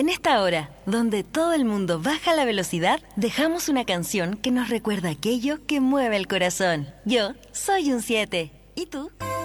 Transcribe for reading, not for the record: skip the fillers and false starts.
En esta hora, donde todo el mundo baja la velocidad, dejamos una canción que nos recuerda aquello que mueve el corazón. Yo soy un 7. ¿Y tú?